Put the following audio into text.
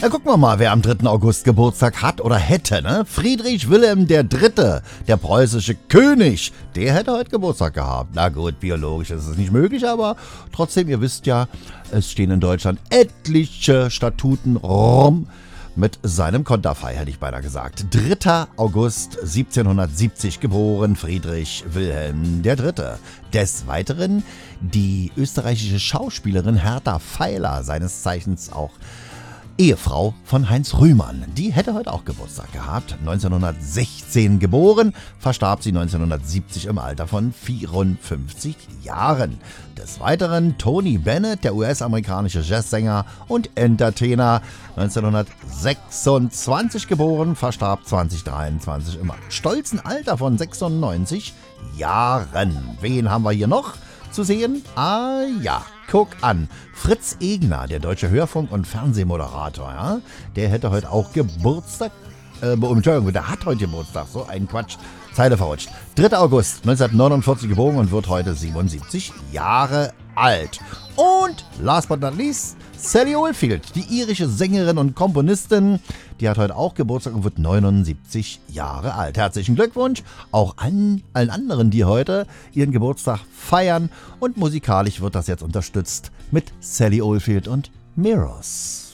Gucken wir mal, wer am 3. August Geburtstag hat oder hätte, ne? Friedrich Wilhelm III., der preußische König, der hätte heute Geburtstag gehabt. Na gut, biologisch ist es nicht möglich, aber trotzdem, ihr wisst ja, es stehen in Deutschland etliche Statuten rum mit seinem Konterfei, hätte ich beinahe gesagt. 3. August 1770 geboren, Friedrich Wilhelm III. Des Weiteren die österreichische Schauspielerin Hertha Feiler, seines Zeichens auch Ehefrau von Heinz Rühmann. Die hätte heute auch Geburtstag gehabt. 1916 geboren, verstarb sie 1970 im Alter von 54 Jahren. Des Weiteren Tony Bennett, der US-amerikanische Jazzsänger und Entertainer. 1926 geboren, verstarb 2023 im stolzen Alter von 96 Jahren. Wen haben wir hier noch zu sehen? Ah ja, guck an. Fritz Egner, der deutsche Hörfunk- und Fernsehmoderator, ja, der hätte heute auch Geburtstag. Entschuldigung, der hat heute Geburtstag. So ein Quatsch. Zeile verrutscht. 3. August 1949 geboren und wird heute 77 Jahre alt. Und last but not least, Sally Oldfield, die irische Sängerin und Komponistin, die hat heute auch Geburtstag und wird 79 Jahre alt. Herzlichen Glückwunsch auch allen anderen, die heute ihren Geburtstag feiern. Und musikalisch wird das jetzt unterstützt mit Sally Oldfield und Mirrors.